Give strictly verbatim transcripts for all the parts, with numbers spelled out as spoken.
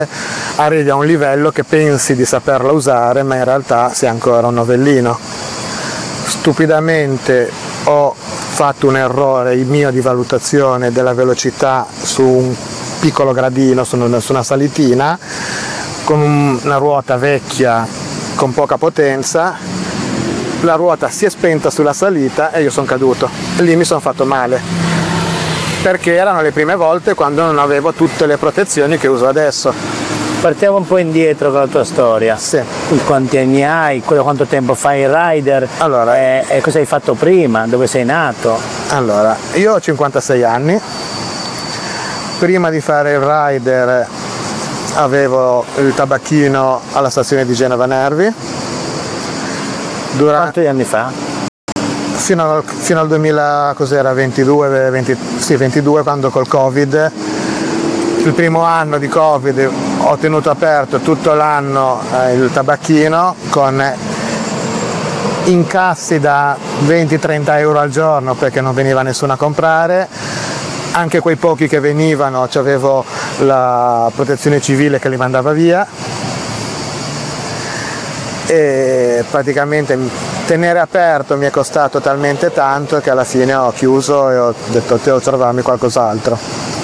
arrivi a un livello che pensi di saperla usare, ma in realtà sei ancora un novellino. Stupidamente ho fatto un errore mio di valutazione della velocità su un piccolo gradino, su una, su una salitina, con una ruota vecchia con poca potenza. La ruota si è spenta sulla salita e io sono caduto. Lì mi sono fatto male, perché erano le prime volte quando non avevo tutte le protezioni che uso adesso. Partiamo un po' indietro con la tua storia. Sì. Quanti anni hai? Quanto tempo fai il rider? Allora, e, e cosa hai fatto prima? Dove sei nato? Allora, io ho cinquantasei anni. Prima di fare il rider avevo il tabacchino alla stazione di Genova Nervi. Durante... Quanti anni fa? Fino al, fino al duemila, cos'era, ventidue, venti, sì, ventidue, quando col Covid, il primo anno di Covid, ho tenuto aperto tutto l'anno eh, il tabacchino con incassi da venti trenta euro al giorno, perché non veniva nessuno a comprare. Anche quei pochi che venivano, c'avevo la protezione civile che li mandava via, e praticamente tenere aperto mi è costato talmente tanto che alla fine ho chiuso e ho detto devo trovarmi qualcos'altro,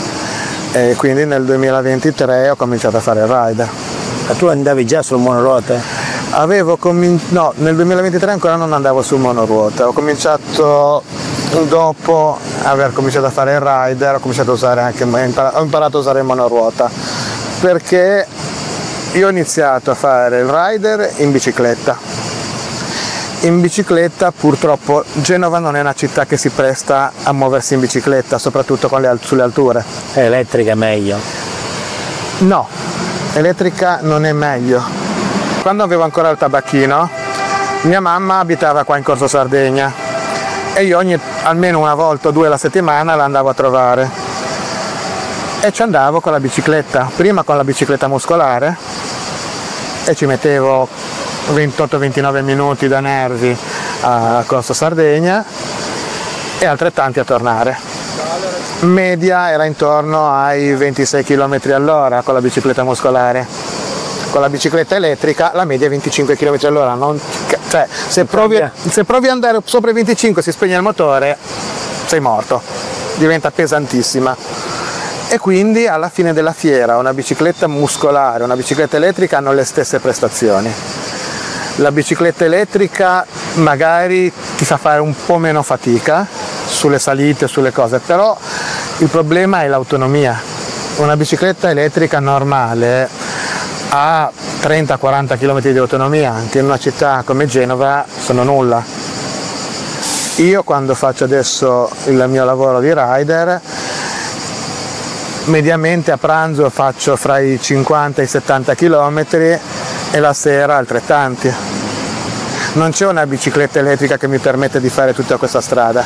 e quindi nel duemilaventitré ho cominciato a fare il rider. Ma tu andavi già sul monoruote? Avevo comin- no, nel duemilaventitré ancora non andavo sul monoruote, ho cominciato dopo aver cominciato a fare il rider, ho cominciato a usare anche, ho imparato a usare il monoruota, perché io ho iniziato a fare il rider in bicicletta. In bicicletta purtroppo Genova non è una città che si presta a muoversi in bicicletta, soprattutto con le, sulle alture. È elettrica è meglio? No, elettrica non è meglio. Quando avevo ancora il tabacchino, mia mamma abitava qua in Corso Sardegna e io ogni, almeno una volta o due alla settimana la andavo a trovare e ci andavo con la bicicletta, prima con la bicicletta muscolare, e ci mettevo ventotto ventinove minuti da Nervi a Corso Sardegna e altrettanti a tornare. Media era intorno ai ventisei chilometri all'ora con la bicicletta muscolare. Con la bicicletta elettrica la media è venticinque chilometri all'ora. Non, cioè, se provi, se provi ad andare sopra i venticinque, si spegne il motore, sei morto, diventa pesantissima. E quindi alla fine della fiera una bicicletta muscolare e una bicicletta elettrica hanno le stesse prestazioni. La bicicletta elettrica magari ti fa fare un po' meno fatica sulle salite, sulle cose, però il problema è l'autonomia. Una bicicletta elettrica normale ha trenta quaranta chilometri di autonomia, anche in una città come Genova sono nulla. Io quando faccio adesso il mio lavoro di rider, mediamente a pranzo faccio fra i cinquanta e i settanta chilometri e la sera altrettanti. Non c'è una bicicletta elettrica che mi permette di fare tutta questa strada.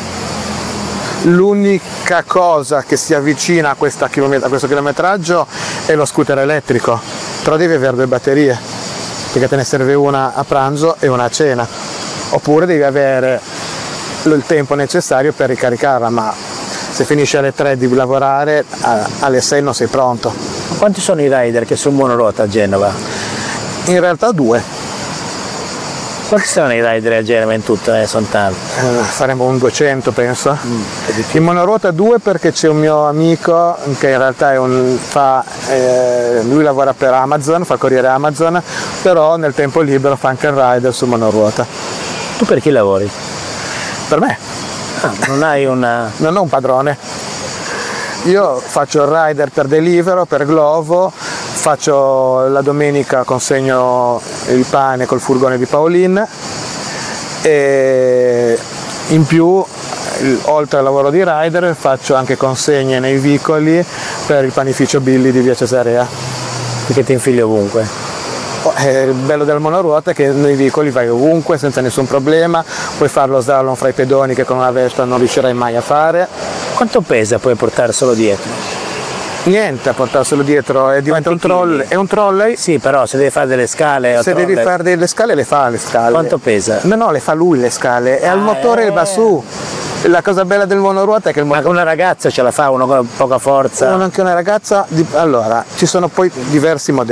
L'unica cosa che si avvicina a, questa chilomet- a questo chilometraggio è lo scooter elettrico, però devi avere due batterie, perché te ne serve una a pranzo e una a cena, oppure devi avere il tempo necessario per ricaricarla, ma se finisci alle tre di lavorare, alle sei non sei pronto. Quanti sono i rider che sul monoruota a Genova? In realtà due. Quanti sono i rider a Genova in tutto? Eh, sono tanti. Eh, faremo un duecento penso. Mm, in monoruota due perché c'è un mio amico che in realtà è un, fa, eh, lui lavora per Amazon, fa il corriere Amazon, però nel tempo libero fa anche il rider su monoruota. Tu per chi lavori? Per me. Ah, non hai una... Non ho un padrone. Io faccio il rider per Deliveroo, per Glovo, faccio la domenica, consegno il pane col furgone di Paolin, e in più, oltre al lavoro di rider, faccio anche consegne nei vicoli per il panificio Billy di via Cesarea. Perché ti infili ovunque? Il bello del monoruota è che nei vicoli vai ovunque senza nessun problema, puoi fare lo slalom fra i pedoni che con una Vespa non riuscirai mai a fare. Quanto pesa puoi portare solo dietro? Niente a portarselo dietro, e diventa un Quanti trolley. chili? È un trolley. Sì, però se devi fare delle scale o Se devi trolley- fare delle scale le fa le scale. Quanto pesa? No, no, le fa lui le scale. E al Ah, motore eh. va su. La cosa bella del monoruota è che il Ma motore. con una ragazza ce la fa uno con poca forza? Anche una ragazza. Di... Allora, ci sono poi diversi modelli.